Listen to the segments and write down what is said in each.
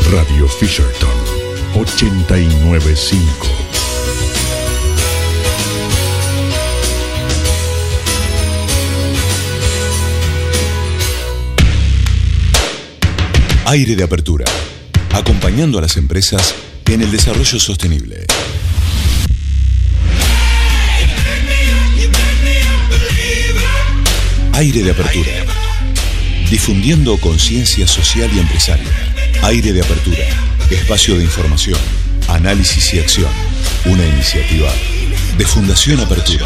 Radio Fisherton 89.5. Aire de apertura, acompañando a las empresas en el desarrollo sostenible. Aire de apertura, difundiendo conciencia social y empresaria. Aire de apertura, espacio de información, análisis y acción. Una iniciativa de Fundación Apertura.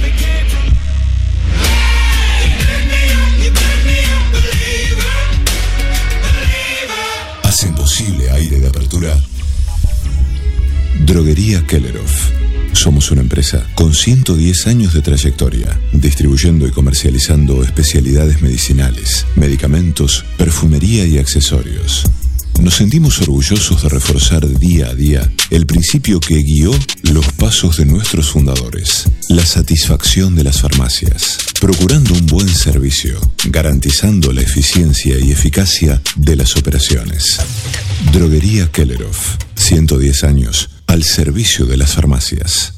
Hacen posible Aire de apertura. Droguería Kelleroff. Somos una empresa con 110 años de trayectoria, distribuyendo y comercializando especialidades medicinales, medicamentos, perfumería y accesorios. Nos sentimos orgullosos de reforzar día a día el principio que guió los pasos de nuestros fundadores: la satisfacción de las farmacias, procurando un buen servicio, garantizando la eficiencia y eficacia de las operaciones. Droguería Kelleroff, 110 años al servicio de las farmacias.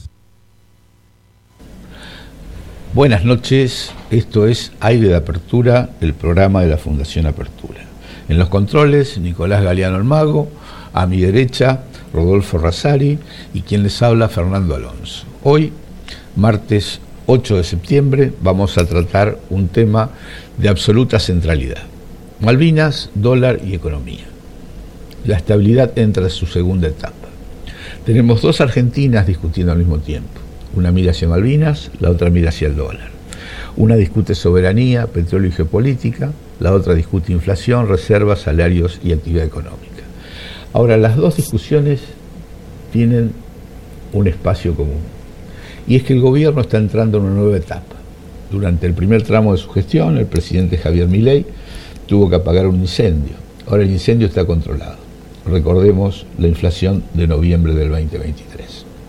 Buenas noches, esto es Aire de Apertura, el programa de la Fundación Apertura. En los controles, Nicolás Galeano el Mago, a mi derecha, Rodolfo Razzari, y quien les habla, Fernando Alonso. Hoy, martes 8 de septiembre, vamos a tratar un tema de absoluta centralidad: Malvinas, dólar y economía. La estabilidad entra en su segunda etapa. Tenemos dos Argentinas discutiendo al mismo tiempo. Una mira hacia Malvinas, la otra mira hacia el dólar. Una discute soberanía, petróleo y geopolítica, la otra discute inflación, reservas, salarios y actividad económica. Ahora, las dos discusiones tienen un espacio común, y es que el gobierno está entrando en una nueva etapa. Durante el primer tramo de su gestión, el presidente Javier Milei tuvo que apagar un incendio. Ahora el incendio está controlado. Recordemos la inflación de noviembre del 2023.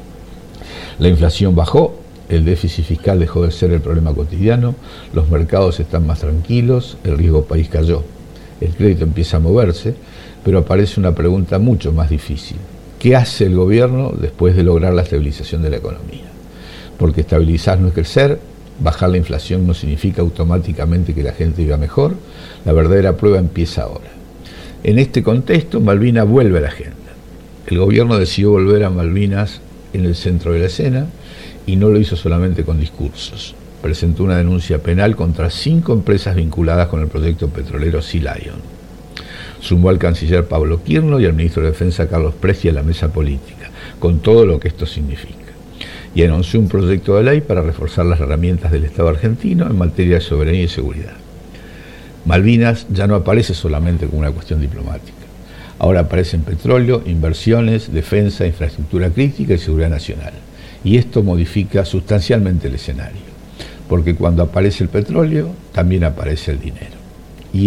La inflación bajó, el déficit fiscal dejó de ser el problema cotidiano, los mercados están más tranquilos, el riesgo país cayó. El crédito empieza a moverse, pero aparece una pregunta mucho más difícil. ¿Qué hace el gobierno después de lograr la estabilización de la economía? Porque estabilizar no es crecer, bajar la inflación no significa automáticamente que la gente viva mejor. La verdadera prueba empieza ahora. En este contexto, Malvinas vuelve a la agenda. El gobierno decidió volver a Malvinas en el centro de la escena, y no lo hizo solamente con discursos. Presentó una denuncia penal contra 5 empresas vinculadas con el proyecto petrolero Sea Lion. Sumó al canciller Pablo Quirno y al ministro de Defensa Carlos Presti a la mesa política, con todo lo que esto significa. Y anunció un proyecto de ley para reforzar las herramientas del Estado argentino en materia de soberanía y seguridad. Malvinas ya no aparece solamente como una cuestión diplomática. Ahora aparecen petróleo, inversiones, defensa, infraestructura crítica y seguridad nacional. Y esto modifica sustancialmente el escenario, porque cuando aparece el petróleo, también aparece el dinero. Y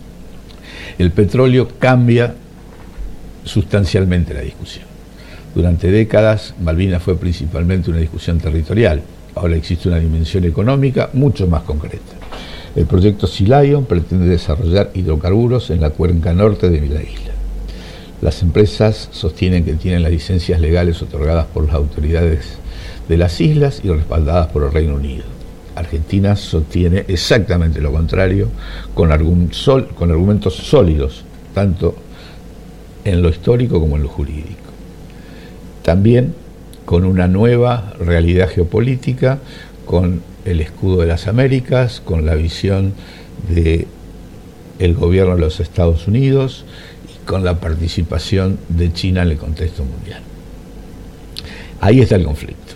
el petróleo cambia sustancialmente la discusión. Durante décadas, Malvinas fue principalmente una discusión territorial. Ahora existe una dimensión económica mucho más concreta. El proyecto Sea Lion pretende desarrollar hidrocarburos en la cuenca norte de la isla. Las empresas sostienen que tienen las licencias legales otorgadas por las autoridades de las islas y respaldadas por el Reino Unido. Argentina sostiene exactamente lo contrario, con argumentos sólidos, tanto en lo histórico como en lo jurídico. También con una nueva realidad geopolítica, con el escudo de las Américas, con la visión del gobierno de los Estados Unidos y con la participación de China en el contexto mundial. Ahí está el conflicto.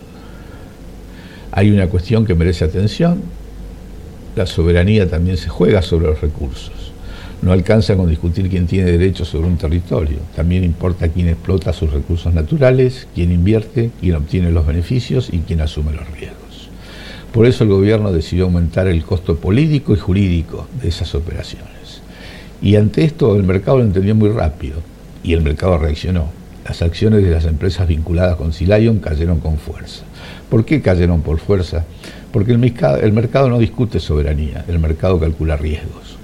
Hay una cuestión que merece atención. La soberanía también se juega sobre los recursos. No alcanza con discutir quién tiene derecho sobre un territorio. También importa quién explota sus recursos naturales, quién invierte, quién obtiene los beneficios y quién asume los riesgos. Por eso el gobierno decidió aumentar el costo político y jurídico de esas operaciones. Y ante esto el mercado lo entendió muy rápido y el mercado reaccionó. Las acciones de las empresas vinculadas con Sea Lion cayeron con fuerza. ¿Por qué cayeron por fuerza? Porque el mercado no discute soberanía, el mercado calcula riesgos.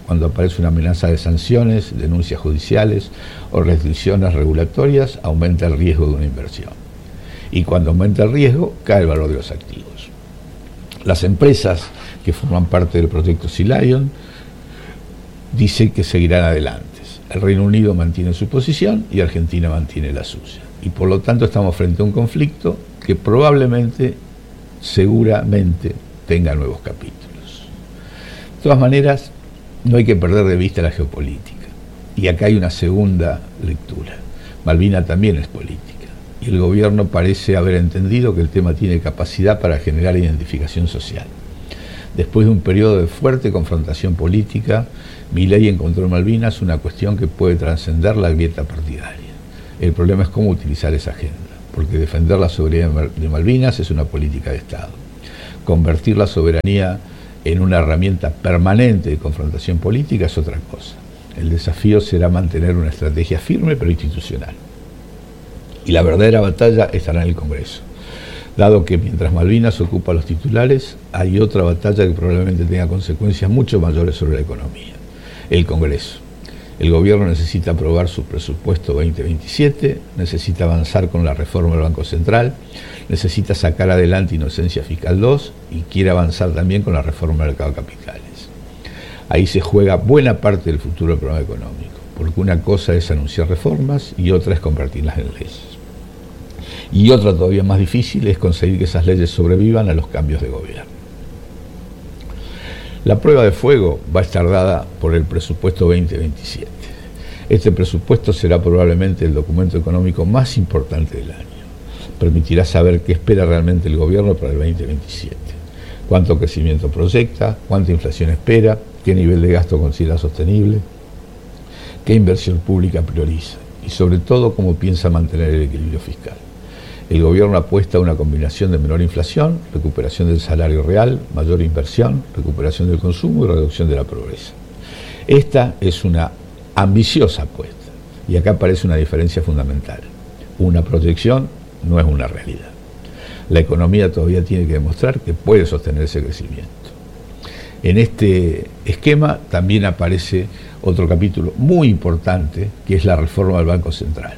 cuando aparece una amenaza de sanciones, denuncias judiciales o restricciones regulatorias, aumenta el riesgo de una inversión. Y cuando aumenta el riesgo, cae el valor de los activos. Las empresas que forman parte del proyecto Sea Lion dicen que seguirán adelante. El Reino Unido mantiene su posición y Argentina mantiene la suya. Y por lo tanto estamos frente a un conflicto que probablemente, seguramente, tenga nuevos capítulos. De todas maneras, no hay que perder de vista la geopolítica. Y acá hay una segunda lectura. Malvinas también es política. Y el gobierno parece haber entendido que el tema tiene capacidad para generar identificación social. Después de un periodo de fuerte confrontación política, Milei encontró en Malvinas una cuestión que puede trascender la grieta partidaria. El problema es cómo utilizar esa agenda, porque defender la soberanía de Malvinas es una política de Estado. Convertir la soberanía en una herramienta permanente de confrontación política es otra cosa. El desafío será mantener una estrategia firme pero institucional. Y la verdadera batalla estará en el Congreso, dado que mientras Malvinas ocupa los titulares, hay otra batalla que probablemente tenga consecuencias mucho mayores sobre la economía: el Congreso. El gobierno necesita aprobar su presupuesto 2027, necesita avanzar con la reforma del Banco Central, necesita sacar adelante Inocencia Fiscal 2 y quiere avanzar también con la reforma del mercado de capitales. Ahí se juega buena parte del futuro del programa económico, porque una cosa es anunciar reformas y otra es convertirlas en leyes. Y otra todavía más difícil es conseguir que esas leyes sobrevivan a los cambios de gobierno. La prueba de fuego va a estar dada por el presupuesto 2027. Este presupuesto será probablemente el documento económico más importante del año. Permitirá saber qué espera realmente el gobierno para el 2027. Cuánto crecimiento proyecta, cuánta inflación espera, qué nivel de gasto considera sostenible, qué inversión pública prioriza y sobre todo cómo piensa mantener el equilibrio fiscal. El gobierno apuesta a una combinación de menor inflación, recuperación del salario real, mayor inversión, recuperación del consumo y reducción de la pobreza. Esta es una ambiciosa apuesta y acá aparece una diferencia fundamental. Una proyección no es una realidad. La economía todavía tiene que demostrar que puede sostener ese crecimiento. En este esquema también aparece otro capítulo muy importante, que es la reforma del Banco Central.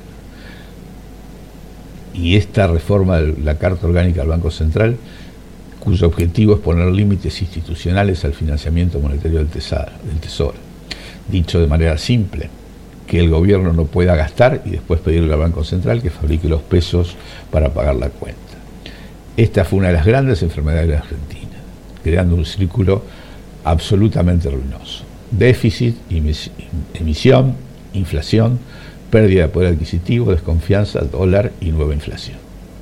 Y esta reforma de la Carta Orgánica del Banco Central, cuyo objetivo es poner límites institucionales al financiamiento monetario del Tesoro. Dicho de manera simple, que el gobierno no pueda gastar y después pedirle al Banco Central que fabrique los pesos para pagar la cuenta. Esta fue una de las grandes enfermedades de la Argentina, creando un círculo absolutamente ruinoso. Déficit, emisión, inflación, pérdida de poder adquisitivo, desconfianza, dólar y nueva inflación.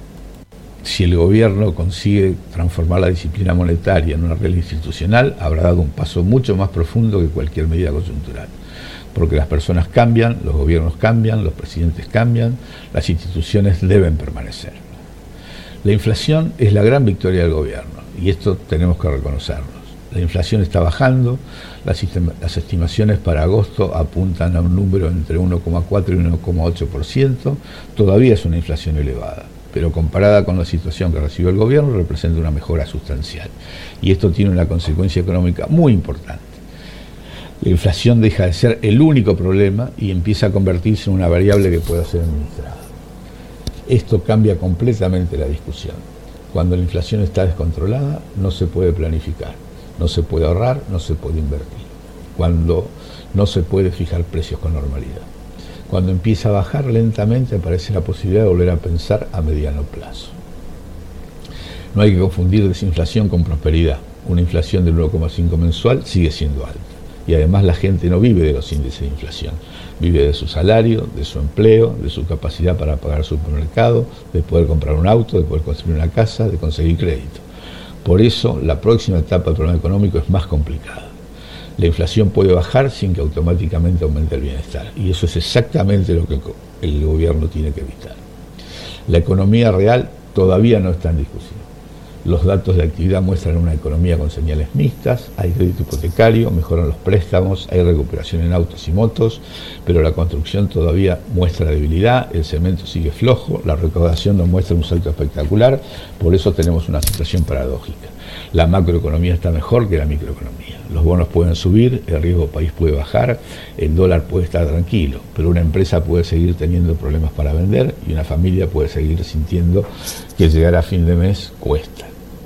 Si el gobierno consigue transformar la disciplina monetaria en una regla institucional, habrá dado un paso mucho más profundo que cualquier medida coyuntural. Porque las personas cambian, los gobiernos cambian, los presidentes cambian, las instituciones deben permanecer. La inflación es la gran victoria del gobierno, y esto tenemos que reconocerlo. La inflación está bajando, las estimaciones para agosto apuntan a un número entre 1,4 y 1,8%, todavía es una inflación elevada, pero comparada con la situación que recibió el gobierno representa una mejora sustancial. Y esto tiene una consecuencia económica muy importante. La inflación deja de ser el único problema y empieza a convertirse en una variable que pueda ser administrada. Esto cambia completamente la discusión. Cuando la inflación está descontrolada, no se puede planificar. No se puede ahorrar, no se puede invertir. Cuando no se puede fijar precios con normalidad. Cuando empieza a bajar lentamente aparece la posibilidad de volver a pensar a mediano plazo. No hay que confundir desinflación con prosperidad. Una inflación del 1,5 mensual sigue siendo alta. Y además la gente no vive de los índices de inflación. Vive de su salario, de su empleo, de su capacidad para pagar su supermercado, de poder comprar un auto, de poder construir una casa, de conseguir crédito. Por eso, la próxima etapa del problema económico es más complicada. La inflación puede bajar sin que automáticamente aumente el bienestar. Y eso es exactamente lo que el gobierno tiene que evitar. La economía real todavía no está en discusión. Los datos de actividad muestran una economía con señales mixtas, hay crédito hipotecario, mejoran los préstamos, hay recuperación en autos y motos, pero la construcción todavía muestra debilidad, el cemento sigue flojo, la recaudación no muestra un salto espectacular, por eso tenemos una situación paradójica. La macroeconomía está mejor que la microeconomía. Los bonos pueden subir, el riesgo país puede bajar, el dólar puede estar tranquilo, pero una empresa puede seguir teniendo problemas para vender y una familia puede seguir sintiendo que llegar a fin de mes cuesta.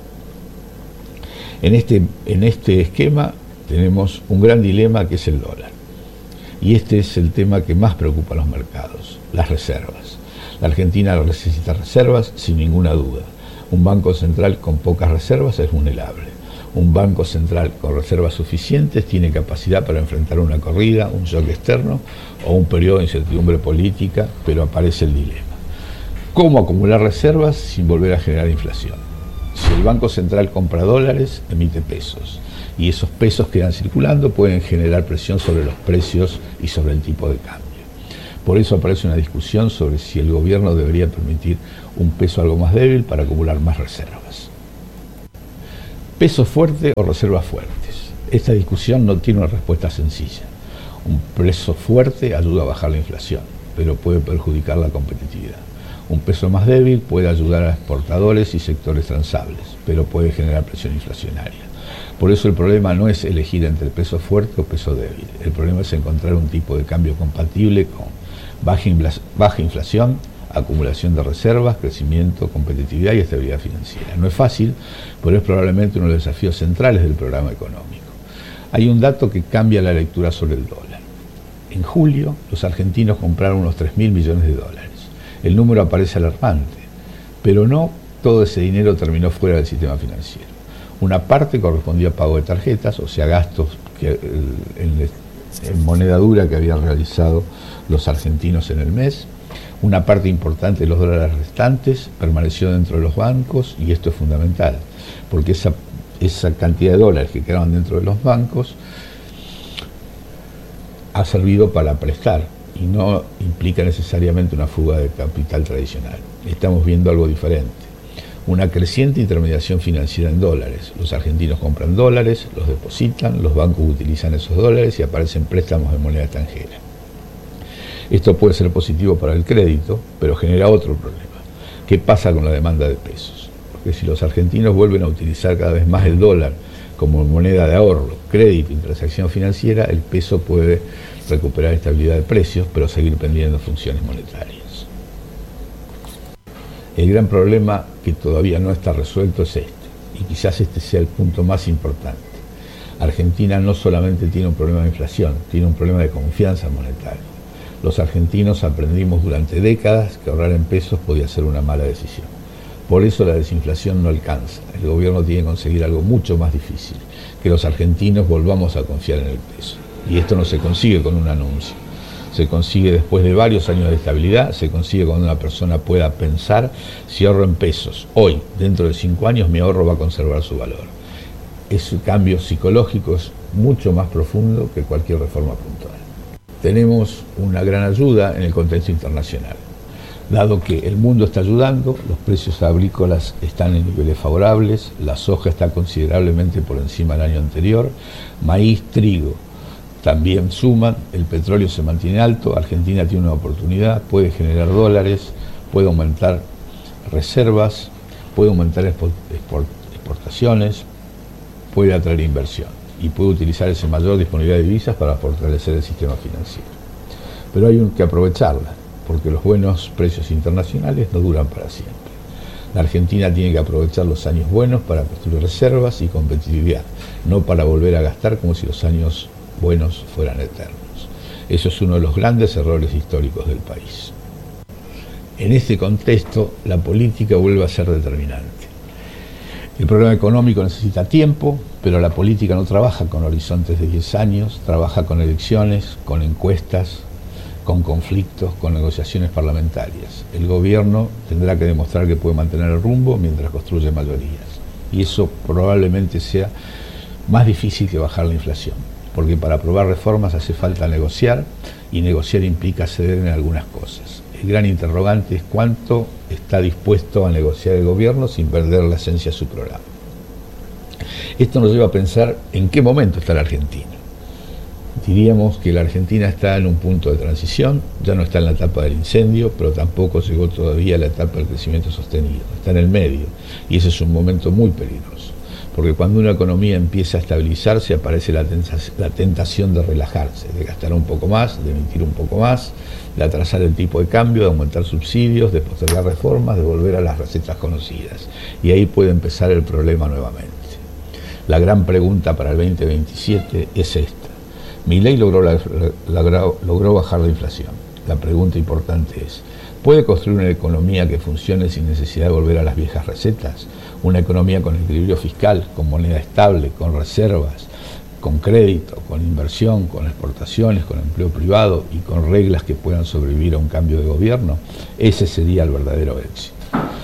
En este esquema tenemos un gran dilema que es el dólar. Y este es el tema que más preocupa a los mercados, las reservas. La Argentina necesita reservas sin ninguna duda. Un banco central con pocas reservas es vulnerable. Un banco central con reservas suficientes tiene capacidad para enfrentar una corrida, un shock externo o un periodo de incertidumbre política, pero aparece el dilema. ¿Cómo acumular reservas sin volver a generar inflación? Si el Banco Central compra dólares, emite pesos. Y esos pesos que quedan circulando pueden generar presión sobre los precios y sobre el tipo de cambio. Por eso aparece una discusión sobre si el gobierno debería permitir un peso algo más débil para acumular más reservas. ¿Peso fuerte o reservas fuertes? Esta discusión no tiene una respuesta sencilla. Un peso fuerte ayuda a bajar la inflación, pero puede perjudicar la competitividad. Un peso más débil puede ayudar a exportadores y sectores transables, pero puede generar presión inflacionaria. Por eso el problema no es elegir entre peso fuerte o peso débil. El problema es encontrar un tipo de cambio compatible con baja inflación, acumulación de reservas, crecimiento, competitividad y estabilidad financiera. No es fácil, pero es probablemente uno de los desafíos centrales del programa económico. Hay un dato que cambia la lectura sobre el dólar. En julio, los argentinos compraron unos 3.000 millones de dólares. El número aparece alarmante, pero no todo ese dinero terminó fuera del sistema financiero. Una parte correspondía a pago de tarjetas, o sea, gastos en moneda dura que habían realizado los argentinos en el mes. Una parte importante de los dólares restantes permaneció dentro de los bancos, y esto es fundamental, porque esa cantidad de dólares que quedaban dentro de los bancos ha servido para prestar y no implica necesariamente una fuga de capital tradicional. Estamos viendo algo diferente. Una creciente intermediación financiera en dólares. Los argentinos compran dólares, los depositan, los bancos utilizan esos dólares y aparecen préstamos de moneda extranjera. Esto puede ser positivo para el crédito, pero genera otro problema. ¿Qué pasa con la demanda de pesos? Porque si los argentinos vuelven a utilizar cada vez más el dólar como moneda de ahorro, crédito y transacción financiera, el peso puede recuperar estabilidad de precios, pero seguir pendiendo funciones monetarias. El gran problema que todavía no está resuelto es este, y quizás este sea el punto más importante. Argentina no solamente tiene un problema de inflación, tiene un problema de confianza monetaria. Los argentinos aprendimos durante décadas que ahorrar en pesos podía ser una mala decisión. Por eso la desinflación no alcanza. El gobierno tiene que conseguir algo mucho más difícil, que los argentinos volvamos a confiar en el peso. Y esto no se consigue con un anuncio. Se consigue después de varios años de estabilidad, se consigue cuando una persona pueda pensar: si ahorro en pesos hoy, dentro de 5 años, mi ahorro va a conservar su valor. Ese cambio psicológico es mucho más profundo que cualquier reforma puntual. Tenemos una gran ayuda en el contexto internacional. Dado que el mundo está ayudando, los precios agrícolas están en niveles favorables, la soja está considerablemente por encima del año anterior, maíz, trigo también suman, el petróleo se mantiene alto, Argentina tiene una oportunidad, puede generar dólares, puede aumentar reservas, puede aumentar exportaciones, puede atraer inversión y puede utilizar esa mayor disponibilidad de divisas para fortalecer el sistema financiero. Pero hay que aprovecharla, porque los buenos precios internacionales no duran para siempre. La Argentina tiene que aprovechar los años buenos para construir reservas y competitividad, no para volver a gastar como si los años buenos fueran eternos. Eso es uno de los grandes errores históricos del país. En este contexto, la política vuelve a ser determinante. El programa económico necesita tiempo, pero la política no trabaja con horizontes de 10 años, trabaja con elecciones, con encuestas, con conflictos, con negociaciones parlamentarias. El gobierno tendrá que demostrar que puede mantener el rumbo mientras construye mayorías. Y eso probablemente sea más difícil que bajar la inflación, porque para aprobar reformas hace falta negociar, y negociar implica ceder en algunas cosas. El gran interrogante es cuánto está dispuesto a negociar el gobierno sin perder la esencia de su programa. Esto nos lleva a pensar en qué momento está la Argentina. Diríamos que la Argentina está en un punto de transición, ya no está en la etapa del incendio, pero tampoco llegó todavía a la etapa del crecimiento sostenido, está en el medio, y ese es un momento muy peligroso. porque cuando una economía empieza a estabilizarse aparece la tentación de relajarse, de gastar un poco más, de emitir un poco más, de atrasar el tipo de cambio, de aumentar subsidios, de postergar reformas, de volver a las recetas conocidas. Y ahí puede empezar el problema nuevamente. La gran pregunta para el 2027 es esta. Milei logró bajar la inflación. La pregunta importante es, ¿puede construir una economía que funcione sin necesidad de volver a las viejas recetas? Una economía con equilibrio fiscal, con moneda estable, con reservas, con crédito, con inversión, con exportaciones, con empleo privado y con reglas que puedan sobrevivir a un cambio de gobierno. Ese sería el verdadero éxito.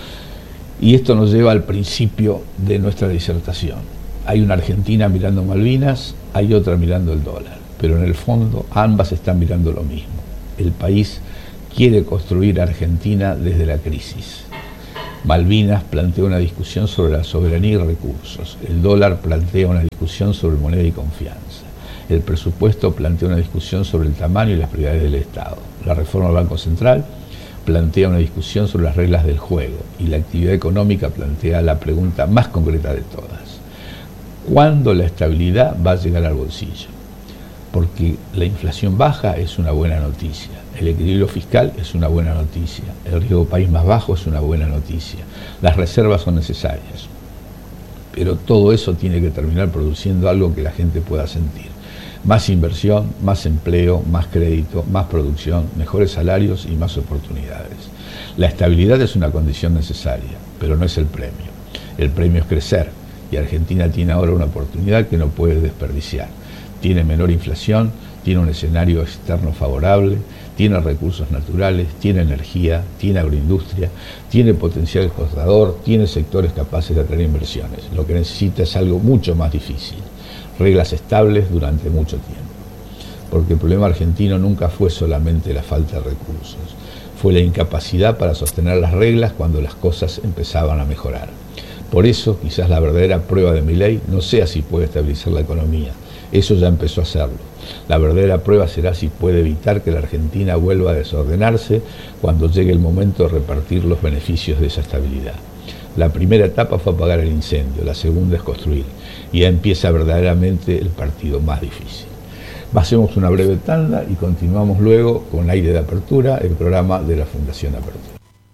Y esto nos lleva al principio de nuestra disertación. Hay una Argentina mirando Malvinas, hay otra mirando el dólar, pero en el fondo ambas están mirando lo mismo. El país quiere construir Argentina desde la crisis. Malvinas plantea una discusión sobre la soberanía y recursos. El dólar plantea una discusión sobre moneda y confianza. El presupuesto plantea una discusión sobre el tamaño y las prioridades del Estado. La reforma del Banco Central plantea una discusión sobre las reglas del juego. Y la actividad económica plantea la pregunta más concreta de todas. ¿Cuándo la estabilidad va a llegar al bolsillo? Porque la inflación baja es una buena noticia, el equilibrio fiscal es una buena noticia, el riesgo país más bajo es una buena noticia, las reservas son necesarias, pero todo eso tiene que terminar produciendo algo que la gente pueda sentir. Más inversión, más empleo, más crédito, más producción, mejores salarios y más oportunidades. La estabilidad es una condición necesaria, pero no es el premio. El premio es crecer y Argentina tiene ahora una oportunidad que no puede desperdiciar. Tiene menor inflación, tiene un escenario externo favorable, tiene recursos naturales, tiene energía, tiene agroindustria, tiene potencial exportador, tiene sectores capaces de atraer inversiones. Lo que necesita es algo mucho más difícil, reglas estables durante mucho tiempo. Porque el problema argentino nunca fue solamente la falta de recursos, fue la incapacidad para sostener las reglas cuando las cosas empezaban a mejorar. Por eso, quizás la verdadera prueba de Milei no sea si puede estabilizar la economía. Eso ya empezó a hacerlo. La verdadera prueba será si puede evitar que la Argentina vuelva a desordenarse cuando llegue el momento de repartir los beneficios de esa estabilidad. La primera etapa fue apagar el incendio, la segunda es construir. Y ya empieza verdaderamente el partido más difícil. Hacemos una breve tanda y continuamos luego con Aire de Apertura, el programa de la Fundación Apertura.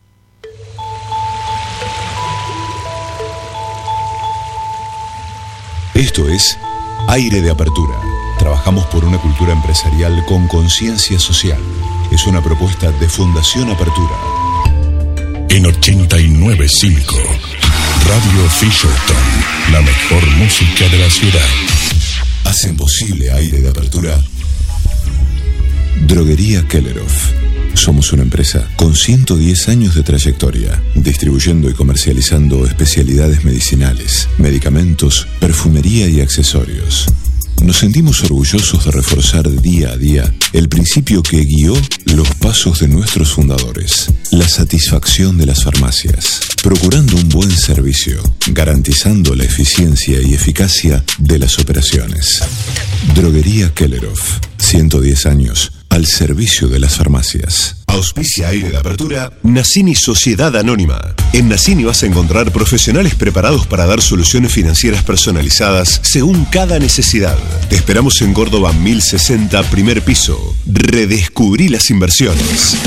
Esto es Aire de Apertura. Trabajamos por una cultura empresarial con conciencia social. Es una propuesta de Fundación Apertura. En 89.5, Radio Fisherton, la mejor música de la ciudad. Hacen posible Aire de Apertura Droguería Kellerhoff. Somos una empresa con 110 años de trayectoria, distribuyendo y comercializando especialidades medicinales, medicamentos, perfumería y accesorios. Nos sentimos orgullosos de reforzar día a día el principio que guió los pasos de nuestros fundadores, la satisfacción de las farmacias, procurando un buen servicio, garantizando la eficiencia y eficacia de las operaciones. Droguería Kellerhoff, 110 años al servicio de las farmacias. Auspicia Aire de Apertura Nassini Sociedad Anónima. En Nassini vas a encontrar profesionales preparados para dar soluciones financieras personalizadas según cada necesidad. Te esperamos en Córdoba 1060, primer piso. Redescubrí las inversiones.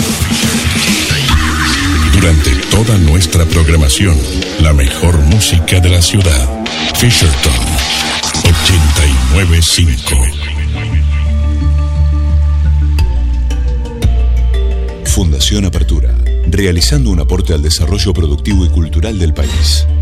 Durante toda nuestra programación, la mejor música de la ciudad. Fisherton 89.5. Fundación Apertura, realizando un aporte al desarrollo productivo y cultural del país.